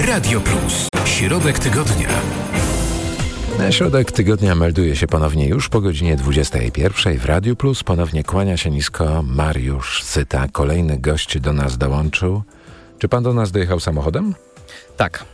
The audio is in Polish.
Radio Plus. Środek tygodnia. Środek tygodnia melduje się ponownie już po godzinie 21 w Radiu Plus. Ponownie kłania się nisko Mariusz Syta. Kolejny gość do nas dołączył. Czy pan do nas dojechał samochodem? Tak.